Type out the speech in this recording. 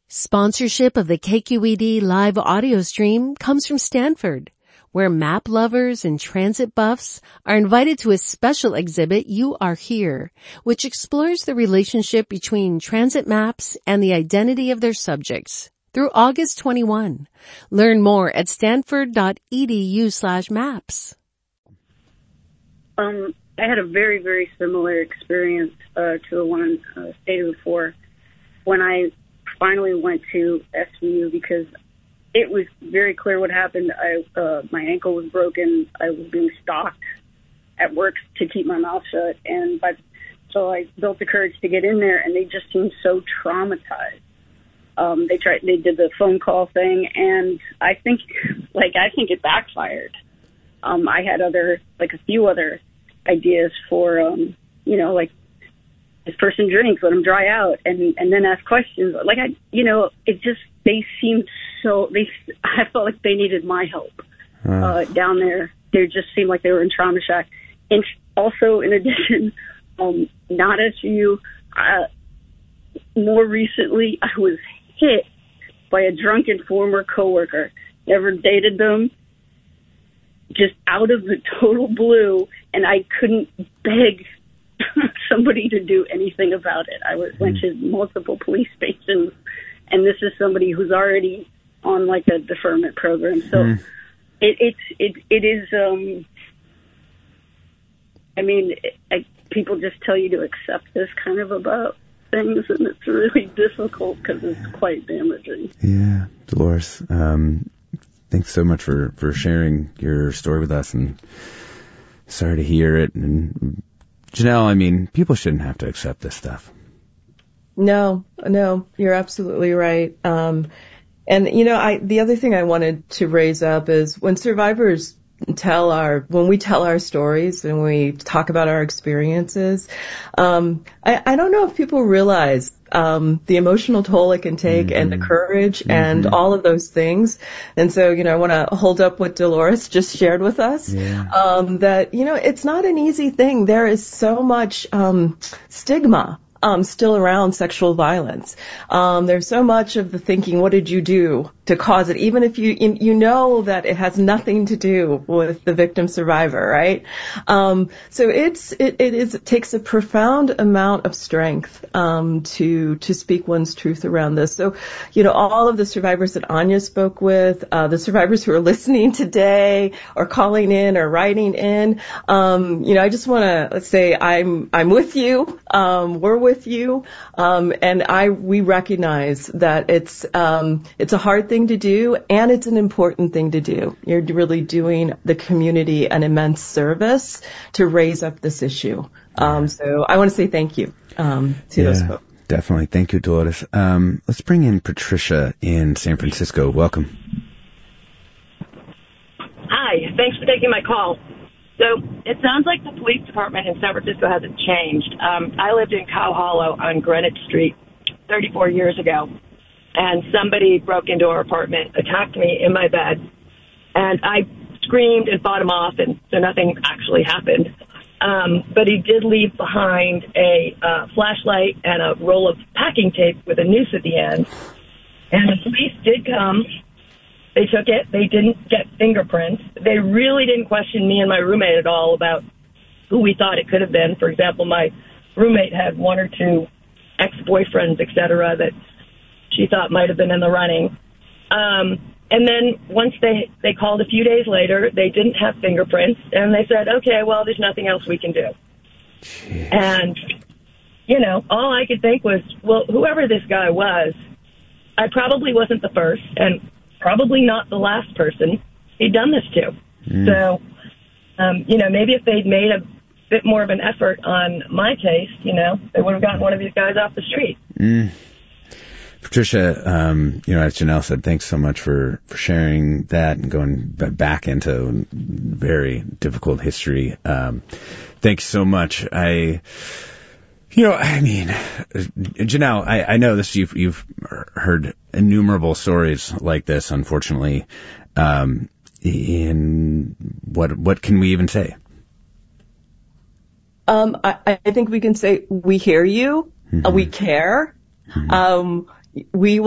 Sponsorship of the KQED live audio stream comes from Stanford, where map lovers and transit buffs are invited to a special exhibit, You Are Here, which explores the relationship between transit maps and the identity of their subjects through August 21. Learn more at stanford.edu/maps. I had a very, very similar experience to the one stated before when I finally went to SVU, because it was very clear what happened. My ankle was broken. I was being stalked at work to keep my mouth shut, so I built the courage to get in there, and they just seemed so traumatized. They did the phone call thing, and I think it backfired. I had a few other ideas for, this person drinks, let them dry out, and then ask questions. I felt like they needed my help down there. They just seemed like they were in trauma shock. And also, in addition, not SVU, more recently, I was hit by a drunken former coworker. Never dated them, just out of the total blue, and I couldn't beg somebody to do anything about it. I went to multiple police stations, and this is somebody who's already on a deferment program. So it is. People just tell you to accept this kind of about things, and it's really difficult because it's quite damaging. Yeah, Dolores. Thanks so much for sharing your story with us, and sorry to hear it. And Janelle, people shouldn't have to accept this stuff. No, you're absolutely right. And the other thing I wanted to raise up is when survivors when we tell our stories and we talk about our experiences, I don't know if people realize the emotional toll it can take and the courage and all of those things. And so, I want to hold up what Dolores just shared with us, that, it's not an easy thing. There is so much stigma still around sexual violence. There's so much of the thinking, what did you do to cause it? Even if you know that it has nothing to do with the victim survivor, right? So it takes a profound amount of strength, to speak one's truth around this. So, all of the survivors that Anya spoke with, the survivors who are listening today or calling in or writing in, I just want to say I'm with you. We're with you. And we recognize that it's a hard thing to do, and it's an important thing to do. You're really doing the community an immense service to raise up this issue. So I want to say thank you to those folks. Definitely. Thank you, Dolores. Let's bring in Patricia in San Francisco. Welcome. Hi. Thanks for taking my call. So it sounds like the police department in San Francisco hasn't changed. I lived in Cow Hollow on Greenwich Street 34 years ago, and somebody broke into our apartment, attacked me in my bed, and I screamed and fought him off, and so nothing actually happened. But he did leave behind a flashlight and a roll of packing tape with a noose at the end. And the police did come. They took it. They didn't get fingerprints. They really didn't question me and my roommate at all about who we thought it could have been. For example, my roommate had one or two ex-boyfriends, et cetera, that she thought might have been in the running. And then once they called a few days later, they didn't have fingerprints, and they said, okay, well, there's nothing else we can do. Jeez. And, all I could think was, well, whoever this guy was, I probably wasn't the first, and probably not the last person he'd done this to. So, maybe if they'd made a bit more of an effort on my case, they would have gotten one of these guys off the street. Patricia, as Janelle said, thanks so much for sharing that and going back into very difficult history. Thanks so much. Janelle, I know this, you've heard innumerable stories like this, unfortunately. In what can we even say? I think we can say we hear you, we care. We